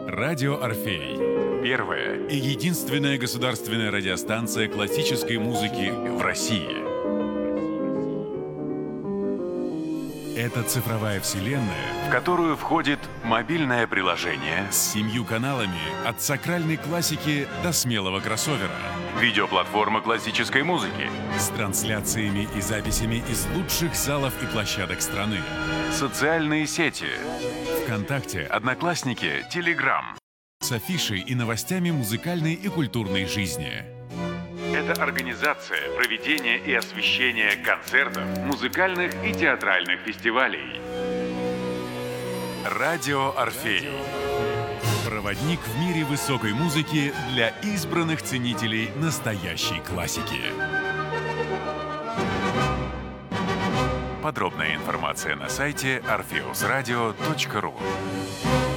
Радио «Орфей». Первая и единственная государственная радиостанция классической музыки в России. Это цифровая вселенная, в которую входит мобильное приложение с 7 каналами от сакральной классики до смелого кроссовера. Видеоплатформа классической музыки с трансляциями и записями из лучших залов и площадок страны. Социальные сети. ВКонтакте, Одноклассники, Телеграм. С афишей и новостями музыкальной и культурной жизни. Это организация, проведение и освещение концертов, музыкальных и театральных фестивалей. Радио «Орфей». Проводник в мире высокой музыки для избранных ценителей настоящей классики. Подробная информация на сайте orpheusradio.ru.